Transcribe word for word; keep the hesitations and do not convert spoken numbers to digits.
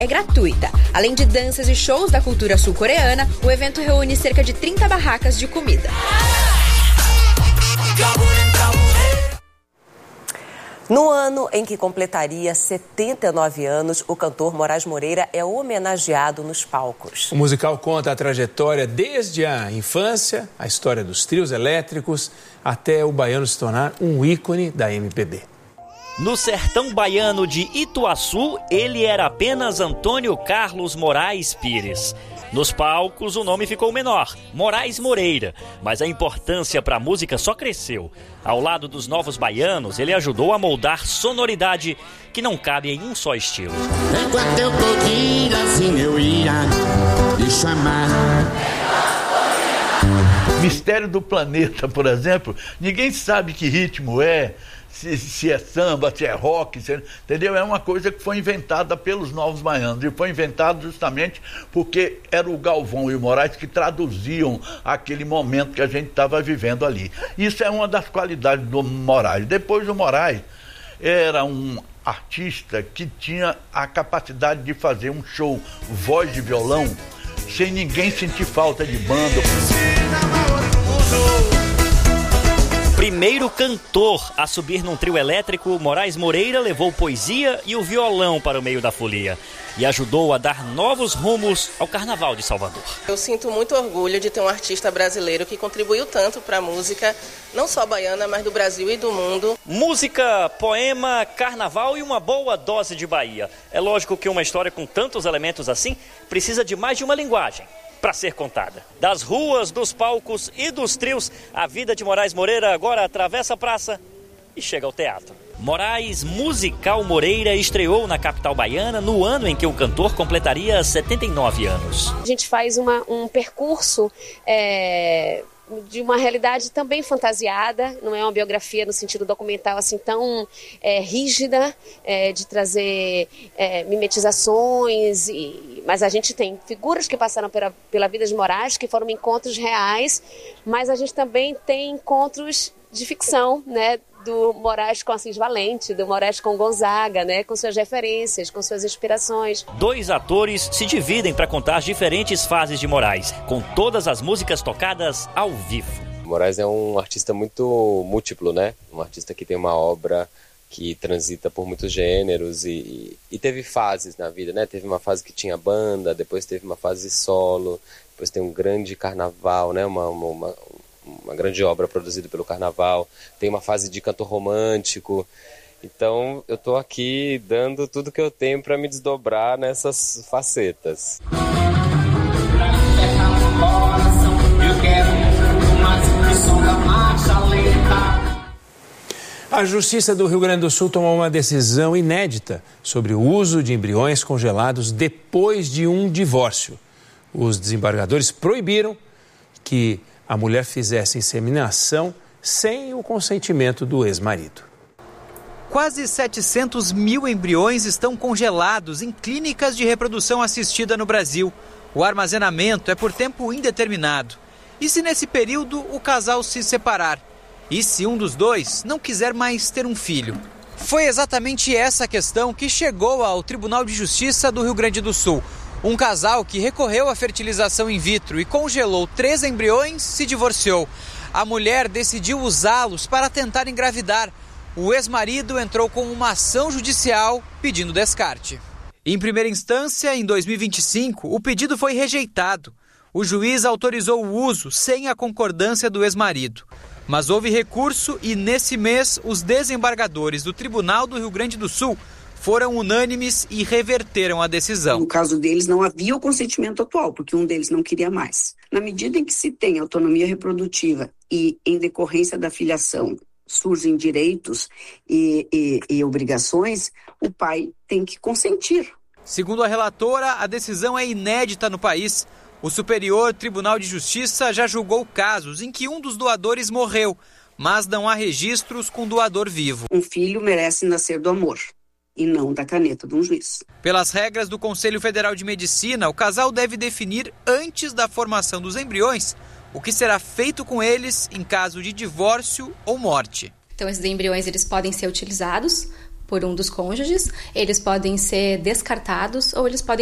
é gratuita. Além de danças e shows da cultura sul-coreana, o evento reúne cerca de trinta barracas de comida. No ano em que completaria setenta e nove anos, o cantor Moraes Moreira é homenageado nos palcos. O musical conta a trajetória desde a infância, a história dos trios elétricos, até o baiano se tornar um ícone da M P B. No sertão baiano de Ituaçu, ele era apenas Antônio Carlos Moraes Pires. Nos palcos, o nome ficou menor, Moraes Moreira, mas a importância para a música só cresceu. Ao lado dos novos baianos, ele ajudou a moldar sonoridade que não cabe em um só estilo. Enquanto eu tô aqui, assim eu ia te chamar. Mistério do Planeta, por exemplo, ninguém sabe que ritmo é. Se, se é samba, se é rock, se, entendeu? É uma coisa que foi inventada pelos novos baianos. E foi inventado justamente porque era o Galvão e o Moraes que traduziam aquele momento que a gente estava vivendo ali. Isso é uma das qualidades do Moraes. Depois o Moraes era um artista que tinha a capacidade de fazer um show voz de violão sem ninguém sentir falta de banda. Primeiro cantor a subir num trio elétrico, Moraes Moreira levou poesia e o violão para o meio da folia e ajudou a dar novos rumos ao Carnaval de Salvador. Eu sinto muito orgulho de ter um artista brasileiro que contribuiu tanto para a música, não só baiana, mas do Brasil e do mundo. Música, poema, carnaval e uma boa dose de Bahia. É lógico que uma história com tantos elementos assim precisa de mais de uma linguagem para ser contada. Das ruas, dos palcos e dos trios, a vida de Moraes Moreira agora atravessa a praça e chega ao teatro. Moraes Musical Moreira estreou na capital baiana no ano em que o cantor completaria setenta e nove anos. A gente faz uma, um percurso é, de uma realidade também fantasiada, não é uma biografia no sentido documental assim tão é, rígida, é, de trazer é, mimetizações, e, mas a gente tem figuras que passaram pela, pela vida de Moraes, que foram encontros reais, mas a gente também tem encontros de ficção, né? Do Moraes com Assis Valente, do Moraes com Gonzaga, né, com suas referências, com suas inspirações. Dois atores se dividem para contar as diferentes fases de Moraes, com todas as músicas tocadas ao vivo. Moraes é um artista muito múltiplo, né? Um artista que tem uma obra que transita por muitos gêneros e, e teve fases na vida, né? Teve uma fase que tinha banda, depois teve uma fase solo, depois tem um grande carnaval, né? Uma, uma, uma uma grande obra produzida pelo Carnaval, tem uma fase de cantor romântico, então eu tô aqui dando tudo que eu tenho para me desdobrar nessas facetas. A Justiça do Rio Grande do Sul tomou uma decisão inédita sobre o uso de embriões congelados depois de um divórcio. Os desembargadores proibiram que a mulher fizesse inseminação sem o consentimento do ex-marido. Quase setecentos mil embriões estão congelados em clínicas de reprodução assistida no Brasil. O armazenamento é por tempo indeterminado. E se nesse período o casal se separar? E se um dos dois não quiser mais ter um filho? Foi exatamente essa questão que chegou ao Tribunal de Justiça do Rio Grande do Sul. Um casal que recorreu à fertilização in vitro e congelou três embriões se divorciou. A mulher decidiu usá-los para tentar engravidar. O ex-marido entrou com uma ação judicial pedindo descarte. Em primeira instância, em dois mil e vinte e cinco, o pedido foi rejeitado. O juiz autorizou o uso sem a concordância do ex-marido. Mas houve recurso e, nesse mês, os desembargadores do Tribunal do Rio Grande do Sul foram unânimes e reverteram a decisão. No caso deles, não havia o consentimento atual, porque um deles não queria mais. Na medida em que se tem autonomia reprodutiva e, em decorrência da filiação, surgem direitos e, e, e obrigações, o pai tem que consentir. Segundo a relatora, a decisão é inédita no país. O Superior Tribunal de Justiça já julgou casos em que um dos doadores morreu, mas não há registros com doador vivo. Um filho merece nascer do amor e não da caneta de um juiz. Pelas regras do Conselho Federal de Medicina, o casal deve definir antes da formação dos embriões o que será feito com eles em caso de divórcio ou morte. Então esses embriões eles podem ser utilizados por um dos cônjuges, eles podem ser descartados ou eles podem